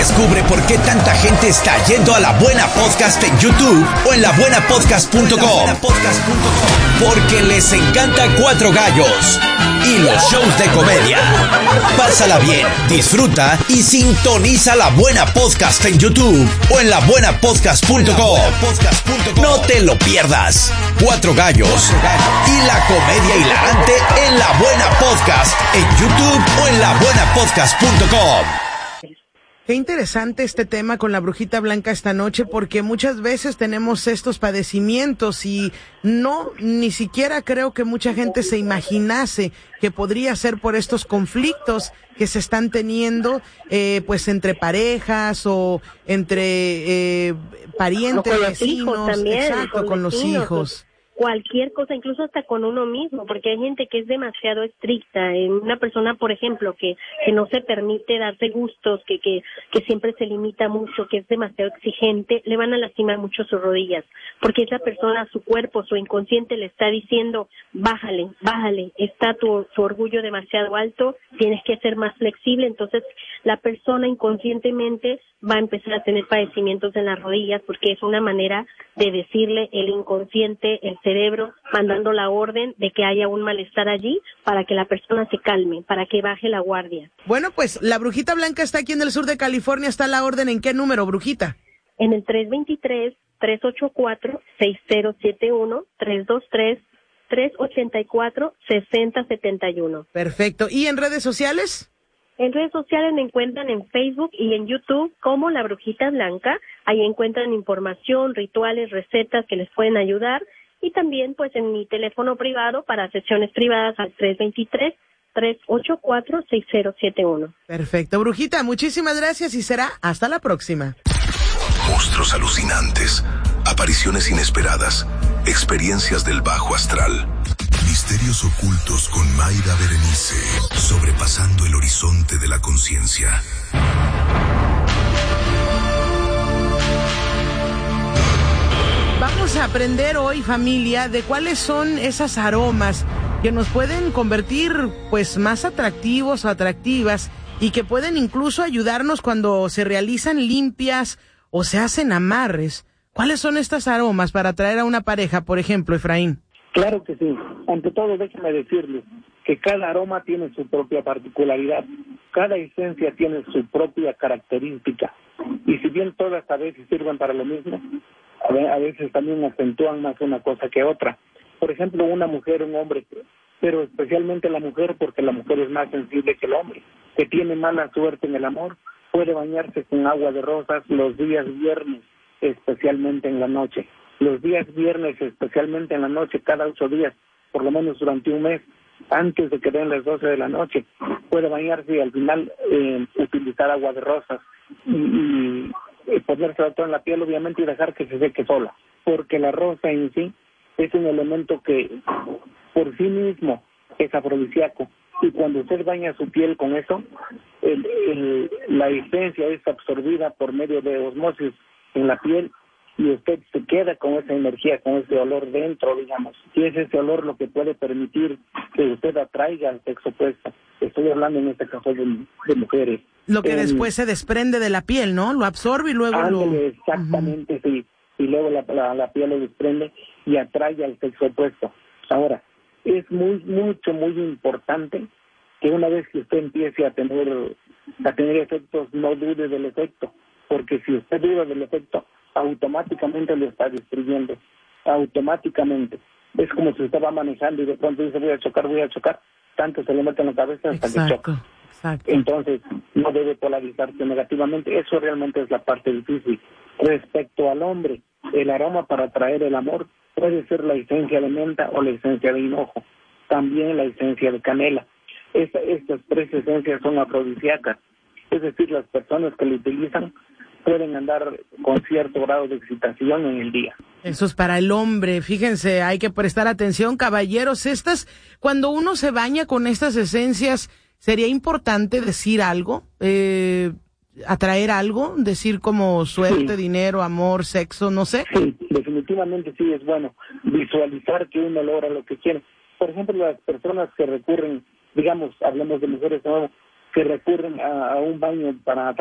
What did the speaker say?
Descubre por qué tanta gente está yendo a La Buena Podcast en YouTube o en labuenapodcast.com. Porque les encanta Cuatro Gallos y los shows de comedia. Pásala bien, disfruta y sintoniza La Buena Podcast en YouTube o en labuenapodcast.com. No te lo pierdas. Cuatro Gallos y la comedia hilarante en La Buena Podcast en YouTube o en labuenapodcast.com. Qué interesante este tema con la Brujita Blanca esta noche, porque muchas veces tenemos estos padecimientos y ni siquiera creo que mucha gente se imaginase que podría ser por estos conflictos que se están teniendo, pues entre parejas o entre parientes, con los vecinos, hijos también, exacto, con los hijos. Cualquier cosa, incluso hasta con uno mismo, porque hay gente que es demasiado estricta, una persona, por ejemplo, que no se permite darse gustos, que siempre se limita mucho, que es demasiado exigente, le van a lastimar mucho sus rodillas, porque esa persona, su cuerpo, su inconsciente le está diciendo, bájale, está tu orgullo demasiado alto, tienes que ser más flexible. Entonces la persona inconscientemente va a empezar a tener padecimientos en las rodillas, porque es una manera de decirle el inconsciente, el cerebro, mandando la orden de que haya un malestar allí para que la persona se calme, para que baje la guardia. Bueno, pues la Brujita Blanca está aquí en el sur de California. ¿Está la orden en qué número, Brujita? En el 323-384-6071, 323-384-6071. Perfecto. ¿Y en redes sociales? En redes sociales me encuentran en Facebook y en YouTube como La Brujita Blanca. Ahí encuentran información, rituales, recetas que les pueden ayudar. Y también pues en mi teléfono privado para sesiones privadas al 323-384-6071. Perfecto, Brujita, muchísimas gracias y será hasta la próxima. Monstruos alucinantes, apariciones inesperadas, experiencias del bajo astral. Misterios ocultos con Mayra Berenice, sobrepasando el horizonte de la conciencia. Vamos a aprender hoy, familia, de cuáles son esas aromas que nos pueden convertir pues más atractivos o atractivas y que pueden incluso ayudarnos cuando se realizan limpias o se hacen amarres. ¿Cuáles son estas aromas para atraer a una pareja, por ejemplo, Efraín? Claro que sí. Ante todo, déjeme decirles que cada aroma tiene su propia particularidad, cada esencia tiene su propia característica, y si bien todas a veces sirven para lo mismo, a veces también acentúan más una cosa que otra. Por ejemplo, una mujer, un hombre, pero especialmente la mujer, porque la mujer es más sensible que el hombre, que tiene mala suerte en el amor, puede bañarse con agua de rosas los días viernes, especialmente en la noche. Los días viernes, especialmente en la noche, cada 8 días, por lo menos durante un mes, antes de que den las 12 de la noche, puede bañarse y al final utilizar agua de rosas y ponérsela todo en la piel, obviamente, y dejar que se seque sola, porque la rosa en sí es un elemento que por sí mismo es afrodisíaco, y cuando usted baña su piel con eso, la esencia es absorbida por medio de osmosis en la piel, y usted se queda con esa energía, con ese olor dentro, digamos. Y es ese olor lo que puede permitir que usted atraiga al sexo opuesto. Estoy hablando en este caso de mujeres. Lo que después se desprende de la piel, ¿no? Lo absorbe y luego Exactamente, sí. Y luego la piel lo desprende y atrae al sexo opuesto. Ahora, es mucho, muy importante que una vez que usted empiece a tener efectos, no dude del efecto. Porque si usted duda del efecto, automáticamente lo está destruyendo, automáticamente. Es como si usted va manejando y de pronto dice voy a chocar, tanto se le mete en la cabeza hasta que choca. Exacto. Entonces no debe polarizarse negativamente, eso realmente es la parte difícil. Respecto al hombre, el aroma para atraer el amor puede ser la esencia de menta o la esencia de hinojo, también la esencia de canela. Estas 3 esencias son afrodisíacas, es decir, las personas que lo utilizan pueden andar con cierto grado de excitación en el día. Eso es para el hombre, fíjense, hay que prestar atención, caballeros. Cuando uno se baña con estas esencias, ¿sería importante decir algo? ¿Atraer algo? ¿Decir como suerte, sí, dinero, amor, sexo, no sé? Sí, definitivamente sí es bueno visualizar que uno logra lo que quiere. Por ejemplo, las personas que recurren, digamos, hablemos de mujeres, ¿no?, que recurren a un baño para